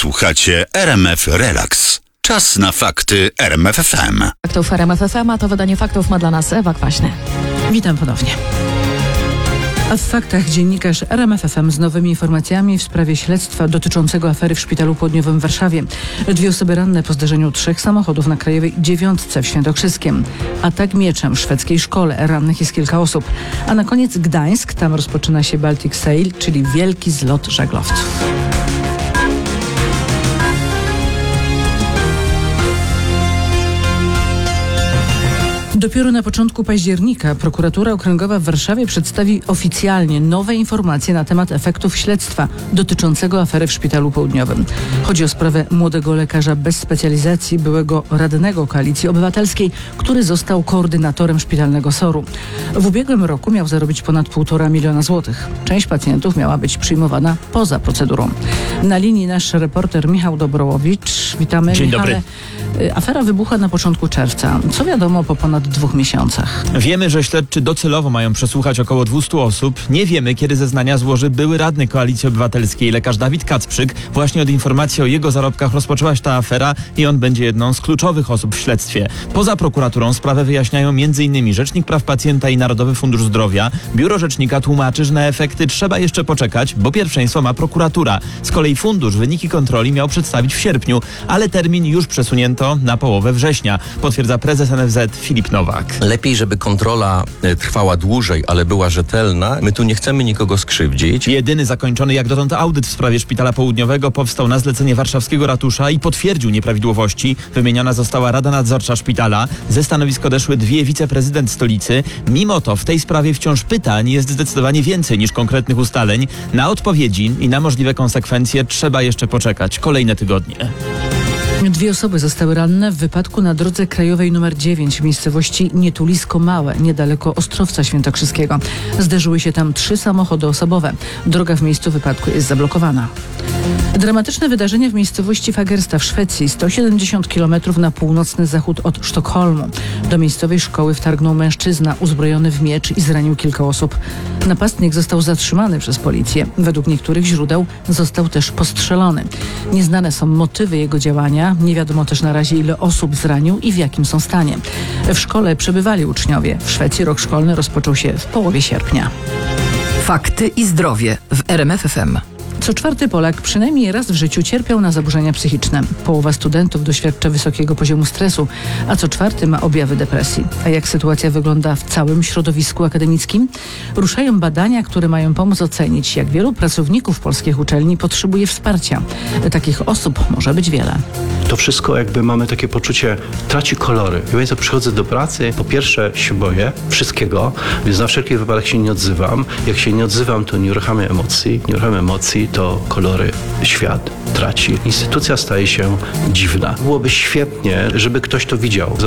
Słuchacie RMF Relax. Czas na fakty RMF FM. Faktów RMF FM, a to wydanie faktów ma dla nas Ewa Kwaśny. Witam ponownie. A w faktach dziennikarz RMF FM z nowymi informacjami w sprawie śledztwa dotyczącego afery w Szpitalu Południowym w Warszawie. 2 osoby ranne po zderzeniu 3 samochodów na Krajowej 9 w Świętokrzyskiem. Atak mieczem w szwedzkiej szkole. Rannych jest kilka osób. A na koniec Gdańsk. Tam rozpoczyna się Baltic Sail, czyli wielki zlot żaglowców. Dopiero na początku października prokuratura okręgowa w Warszawie przedstawi oficjalnie nowe informacje na temat efektów śledztwa dotyczącego afery w Szpitalu Południowym. Chodzi o sprawę młodego lekarza bez specjalizacji, byłego radnego Koalicji Obywatelskiej, który został koordynatorem szpitalnego SOR-u. W ubiegłym roku miał zarobić ponad 1,5 miliona złotych. Część pacjentów miała być przyjmowana poza procedurą. Na linii nasz reporter Michał Dobrołowicz. Witamy. Dzień Michale. dobry. Afera wybuchła na początku czerwca. Co wiadomo po ponad 2 miesiącach? Wiemy, że śledczy docelowo mają przesłuchać około 200 osób. Nie wiemy, kiedy zeznania złoży były radny Koalicji Obywatelskiej, lekarz Dawid Kacprzyk. Właśnie od informacji o jego zarobkach rozpoczęła się ta afera i on będzie jedną z kluczowych osób w śledztwie. Poza prokuraturą sprawę wyjaśniają m.in. Rzecznik Praw Pacjenta i Narodowy Fundusz Zdrowia. Biuro Rzecznika tłumaczy, że na efekty trzeba jeszcze poczekać, bo pierwszeństwo ma prokuratura. Z kolei fundusz wyniki kontroli miał przedstawić w sierpniu, ale termin już przesunięto na połowę września, potwierdza prezes NFZ Filip Nowak. Lepiej, żeby kontrola trwała dłużej, ale była rzetelna. My tu nie chcemy nikogo skrzywdzić. Jedyny zakończony jak dotąd audyt w sprawie Szpitala Południowego powstał na zlecenie warszawskiego ratusza i potwierdził nieprawidłowości. Wymieniona została Rada Nadzorcza Szpitala. Ze stanowisk odeszły 2 wiceprezydent stolicy. Mimo to w tej sprawie wciąż pytań jest zdecydowanie więcej niż konkretnych ustaleń. Na odpowiedzi i na możliwe konsekwencje trzeba jeszcze poczekać kolejne tygodnie. 2 osoby zostały ranne w wypadku na drodze krajowej nr 9 w miejscowości Nietulisko Małe, niedaleko Ostrowca Świętokrzyskiego. Zderzyły się tam 3 samochody osobowe. Droga w miejscu wypadku jest zablokowana. Dramatyczne wydarzenie w miejscowości Fagersta w Szwecji, 170 km na północny zachód od Sztokholmu. Do miejscowej szkoły wtargnął mężczyzna uzbrojony w miecz i zranił kilka osób. Napastnik został zatrzymany przez policję. Według niektórych źródeł został też postrzelony. Nieznane są motywy jego działania. Nie wiadomo też na razie, ile osób zranił i w jakim są stanie. W szkole przebywali uczniowie. W Szwecji rok szkolny rozpoczął się w połowie sierpnia. Fakty i zdrowie w RMF FM. Co 4 Polak przynajmniej raz w życiu cierpiał na zaburzenia psychiczne. Połowa studentów doświadcza wysokiego poziomu stresu, a co 4 ma objawy depresji. A jak sytuacja wygląda w całym środowisku akademickim? Ruszają badania, które mają pomóc ocenić, jak wielu pracowników polskich uczelni potrzebuje wsparcia. Takich osób może być wiele. To wszystko jakby mamy takie poczucie, traci kolory. Ja więc przychodzę do pracy, po pierwsze się boję wszystkiego, więc na wszelki wypadek się nie odzywam. Jak się nie odzywam, to nie uruchamiam emocji. Nie uruchamiam emocji, to kolory świat traci. Instytucja staje się dziwna. Byłoby świetnie, żeby ktoś to widział.